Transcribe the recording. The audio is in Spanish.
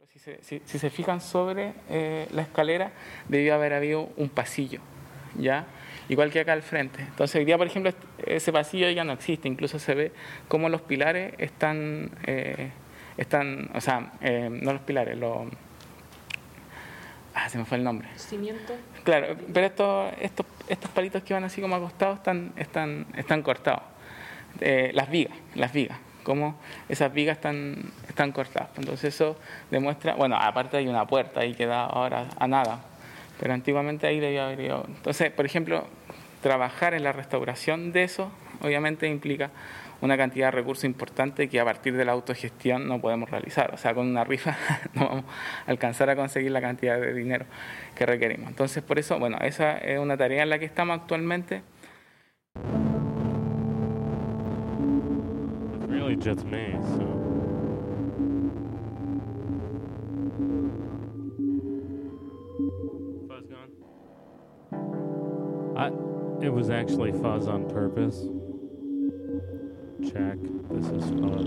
Si se fijan sobre la escalera, debió haber habido un pasillo, ¿ya? Igual que acá al frente. Entonces hoy día, por ejemplo, ese pasillo ya no existe. Incluso se ve cómo los pilares o sea, no los pilares, se me fue el nombre. Cimiento. Claro, pero estos palitos que van así como acostados están cortados. Las vigas, como esas vigas están cortadas. Entonces eso demuestra, bueno, aparte hay una puerta ahí que da ahora a nada, pero antiguamente ahí debía haber ido. Entonces, por ejemplo, trabajar en la restauración de eso obviamente implica una cantidad de recursos importante que a partir de la autogestión no podemos realizar. O sea, con una rifa no vamos a alcanzar a conseguir la cantidad de dinero que requerimos. Entonces, por eso, bueno, esa es una tarea en la que estamos actualmente. Really just me, so. Fuzz gone? It was actually fuzz on purpose. Check. This is fuzz.